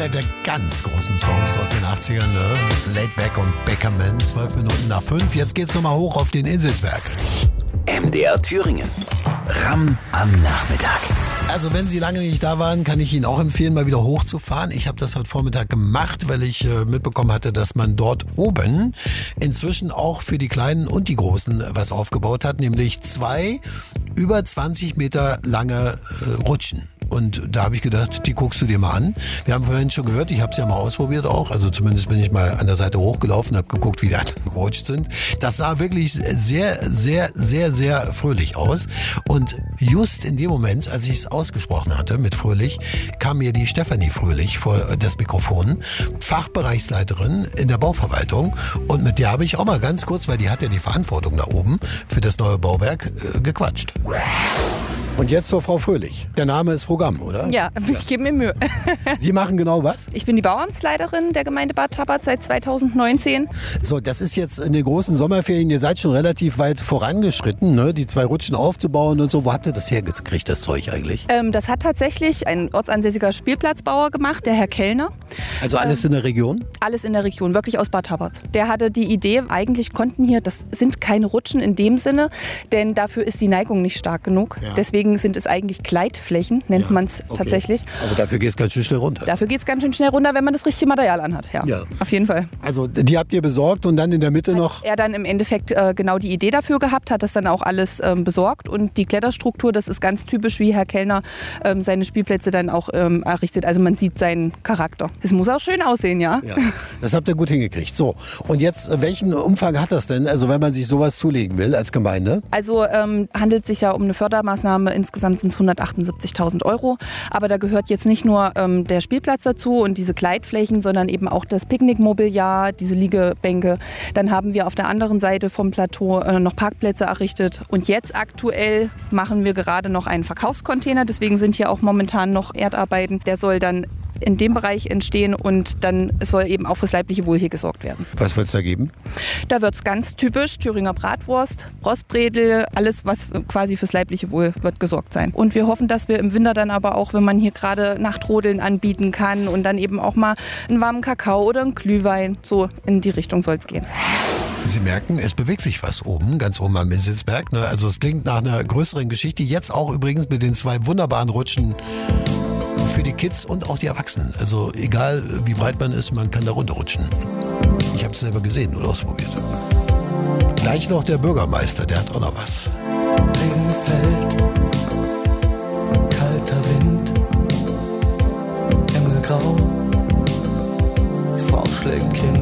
Einer der ganz großen Songs aus den 80ern, ne? Laid Back und Beckerman, 12 Minuten nach 5. Jetzt geht's nochmal hoch auf den Inselsberg. MDR Thüringen. Ram am Nachmittag. Also wenn Sie lange nicht da waren, kann ich Ihnen auch empfehlen, mal wieder hochzufahren. Ich habe das heute Vormittag gemacht, weil ich mitbekommen hatte, dass man dort oben inzwischen auch für die Kleinen und die Großen was aufgebaut hat, nämlich 2 über 20 Meter lange Rutschen. Und da habe ich gedacht, die guckst du dir mal an. Wir haben vorhin schon gehört, ich habe es ja mal ausprobiert auch. Also zumindest bin ich mal an der Seite hochgelaufen, habe geguckt, wie die anderen gerutscht sind. Das sah wirklich sehr, sehr, sehr, sehr fröhlich aus. Und just in dem Moment, als ich es ausgesprochen hatte mit Fröhlich, kam mir die Stefanie Fröhlich vor das Mikrofon, Fachbereichsleiterin in der Bauverwaltung. Und mit der habe ich auch mal ganz kurz, weil die hat ja die Verantwortung da oben für das neue Bauwerk, gequatscht. Und jetzt zur Frau Fröhlich. Der Name ist Programm, oder? Ja, ich gebe mir Mühe. Sie machen genau was? Ich bin die Bauamtsleiterin der Gemeinde Bad Tabbert seit 2019. So, das ist jetzt in den großen Sommerferien. Ihr seid schon relativ weit vorangeschritten, ne? Die 2 Rutschen aufzubauen und so. Wo habt ihr das hergekriegt, das Zeug eigentlich? Das hat tatsächlich ein ortsansässiger Spielplatzbauer gemacht, der Herr Kellner. Also alles in der Region? Alles in der Region, wirklich aus Bad Tabbert. Der hatte die Idee, eigentlich konnten hier, das sind keine Rutschen in dem Sinne, denn dafür ist die Neigung nicht stark genug. Ja. Deswegen sind es eigentlich Gleitflächen, nennt man es tatsächlich. Aber dafür geht es ganz schön schnell runter. Dafür geht es ganz schön schnell runter, wenn man das richtige Material anhat. Ja, auf jeden Fall. Also die habt ihr besorgt und dann in der Mitte noch? Er dann im Endeffekt genau die Idee dafür gehabt, hat das dann auch alles besorgt. Und die Kletterstruktur, das ist ganz typisch, wie Herr Kellner seine Spielplätze dann auch errichtet. Also man sieht seinen Charakter. Es muss auch schön aussehen, ja? Ja, das habt ihr gut hingekriegt. So, und jetzt, welchen Umfang hat das denn, also wenn man sich sowas zulegen will als Gemeinde? Also handelt sich ja um eine Fördermaßnahme. Insgesamt sind es 178.000 €. Aber da gehört jetzt nicht nur der Spielplatz dazu und diese Gleitflächen, sondern eben auch das Picknickmobiliar, diese Liegebänke. Dann haben wir auf der anderen Seite vom Plateau noch Parkplätze errichtet. Und jetzt aktuell machen wir gerade noch einen Verkaufscontainer. Deswegen sind hier auch momentan noch Erdarbeiten. Der soll dann in dem Bereich entstehen und dann soll eben auch fürs leibliche Wohl hier gesorgt werden. Was wird es da geben? Da wird es ganz typisch Thüringer Bratwurst, Rostbredel, alles was quasi fürs leibliche Wohl wird gesorgt sein. Und wir hoffen, dass wir im Winter dann aber auch, wenn man hier gerade Nachtrodeln anbieten kann und dann eben auch mal einen warmen Kakao oder einen Glühwein, so in die Richtung soll es gehen. Sie merken, es bewegt sich was oben, ganz oben am Inselsberg. Ne? Also es klingt nach einer größeren Geschichte. Jetzt auch übrigens mit den 2 wunderbaren Rutschen für die Kids und auch die Erwachsenen. Also egal wie breit man ist, man kann da runterrutschen. Ich habe es selber gesehen und ausprobiert. Gleich noch der Bürgermeister, der hat auch noch was. Regen fällt, kalter Wind, Himmelgrau, Frau schlägt Kind.